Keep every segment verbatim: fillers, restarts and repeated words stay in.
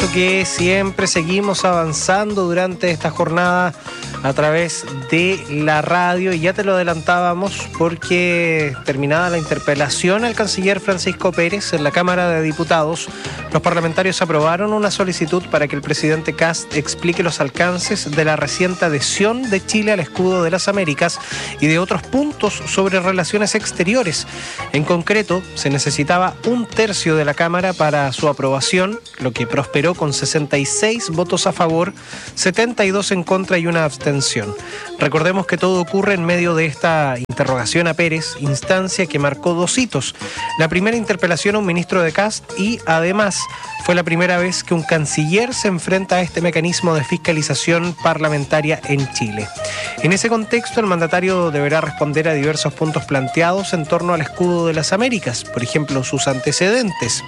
supuesto que siempre seguimos avanzando durante esta jornada a través de la radio, y ya te lo adelantábamos porque terminada la interpelación al canciller Francisco Pérez en la Cámara de Diputados, los parlamentarios aprobaron una solicitud para que el presidente Kast explique los alcances de la reciente adhesión de Chile al escudo de las Américas y de otros puntos sobre relaciones exteriores. En concreto, se necesitaba un tercio de la Cámara para su aprobación, lo que prosperó con sesenta y seis votos a favor, setenta y dos en contra y una abstención. Recordemos que todo ocurre en medio de esta interrogación a Pérez, instancia que marcó dos hitos. La primera interpelación a un ministro de Kast y, además, fue la primera vez que un canciller se enfrenta a este mecanismo de fiscalización parlamentaria en Chile. En ese contexto, el mandatario deberá responder a diversos puntos planteados en torno al escudo de las Américas, por ejemplo, sus antecedentes,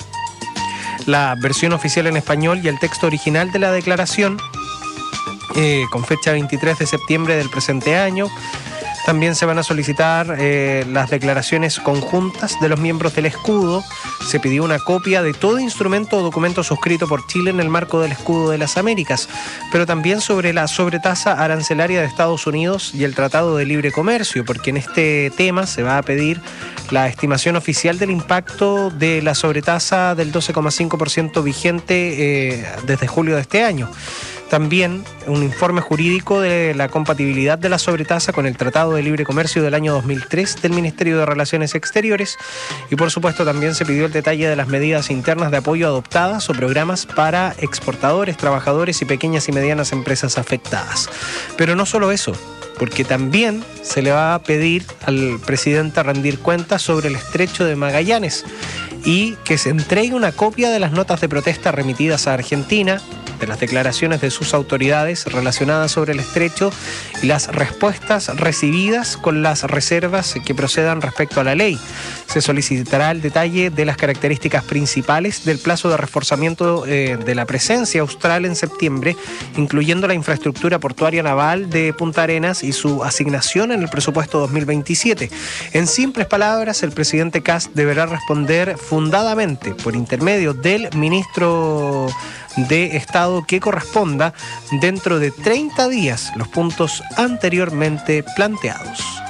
la versión oficial en español y el texto original de la declaración, eh, con fecha veintitrés de septiembre del presente año. También se van a solicitar eh, las declaraciones conjuntas de los miembros del escudo. Se pidió una copia de todo instrumento o documento suscrito por Chile en el marco del escudo de las Américas, pero también sobre la sobretasa arancelaria de Estados Unidos y el Tratado de Libre Comercio, porque en este tema se va a pedir la estimación oficial del impacto de la sobretasa del doce coma cinco por ciento vigente eh, desde julio de este año. También un informe jurídico de la compatibilidad de la sobretasa con el Tratado de Libre Comercio del año dos mil tres del Ministerio de Relaciones Exteriores, y por supuesto también se pidió el detalle de las medidas internas de apoyo adoptadas o programas para exportadores, trabajadores y pequeñas y medianas empresas afectadas. Pero no solo eso, porque también se le va a pedir al presidente rendir cuentas sobre el Estrecho de Magallanes y que se entregue una copia de las notas de protesta remitidas a Argentina, de las declaraciones de sus autoridades relacionadas sobre el estrecho y las respuestas recibidas con las reservas que procedan respecto a la ley. Se solicitará el detalle de las características principales del plazo de reforzamiento eh, de la presencia austral en septiembre, incluyendo la infraestructura portuaria naval de Punta Arenas y su asignación en el presupuesto dos mil veintisiete. En simples palabras, el presidente Kast deberá responder fundadamente por intermedio del ministro de Estado que corresponda dentro de treinta días los puntos anteriormente planteados.